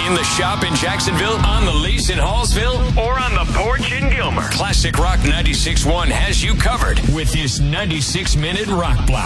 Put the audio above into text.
In the shop in Jacksonville, on the lease in Hallsville, or on the porch in Gilmer, Classic Rock 96.1 has you covered with his 96-minute rock block.